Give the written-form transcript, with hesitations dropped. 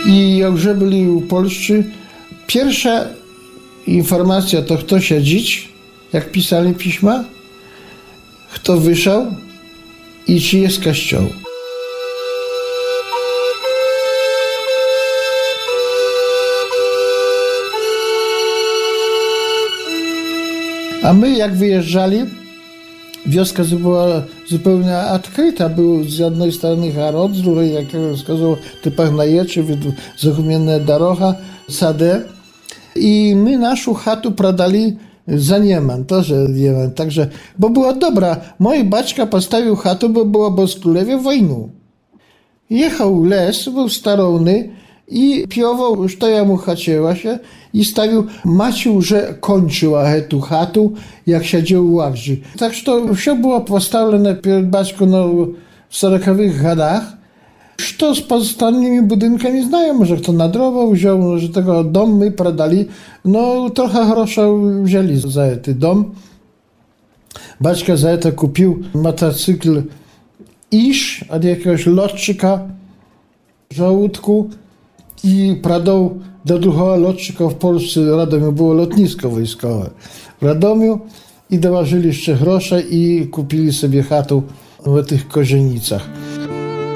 I jak już byli u Polscy, pierwsza informacja to kto siedzieć, jak pisali pisma, kto wyszedł i czy jest kościół. A my jak wyjeżdżali, wioska była zupełnie odkryta. Był z jednej strony Harod, z drugiej, jak wskazał, typach najeczy, zachumienna dorocha, sadę. I my naszą chatę pradali za Nieman, też Nieman. Także, bo była dobra. Mój baćka postawił chatę, bo była Boskulewie wojnu. Jechał les, był starowny i piował, już to ja mu chaciła się i stawił, macił, że kończyła tu chatu, jak siedział u łakży. Tak, że to wszystko było postawione przed baćką w 40-wych latach. Co z pozostałymi budynkami znają, może kto nadrował, wziął, że tego dom my pradali, trochę grosza wzięli za ten dom. Baćka za to kupił motocykl Iż od jakiegoś lotczyka w żołódku i pradał do drugiego lotczyka w Polsce, w Radomiu było lotnisko wojskowe w Radomiu i dołożyli jeszcze grosze i kupili sobie chatę w tych Kozienicach.